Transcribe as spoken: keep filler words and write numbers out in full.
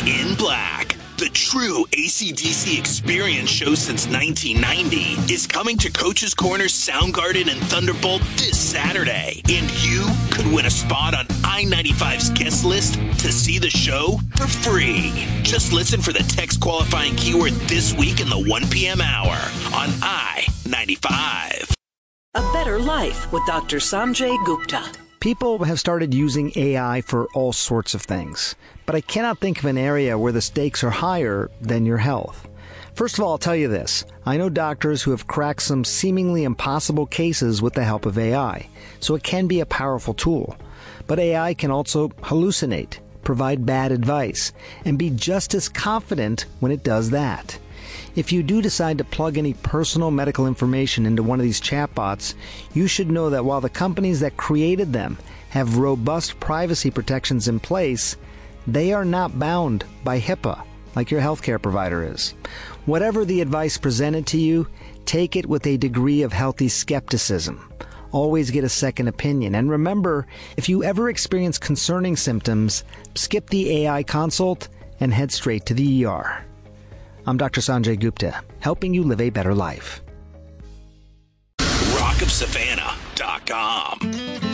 in Black, the true A C D C experience show since nineteen ninety, is coming to Coach's Corner, Soundgarden, and Thunderbolt this Saturday. And you could win a spot on I ninety-five's guest list to see the show for free. Just listen for the text qualifying keyword this week in the one p.m. hour on I ninety-five. A Better Life with Doctor Sanjay Gupta. People have started using A I for all sorts of things, but I cannot think of an area where the stakes are higher than your health. First of all, I'll tell you this. I know doctors who have cracked some seemingly impossible cases with the help of A I, so it can be a powerful tool. But A I can also hallucinate, provide bad advice, and be just as confident when it does that. If you do decide to plug any personal medical information into one of these chatbots, you should know that while the companies that created them have robust privacy protections in place, they are not bound by HIPAA like your healthcare provider is. Whatever the advice presented to you, take it with a degree of healthy skepticism. Always get a second opinion. And remember, if you ever experience concerning symptoms, skip the A I consult and head straight to the E R. I'm Doctor Sanjay Gupta, helping you live a better life. rock of savannah dot com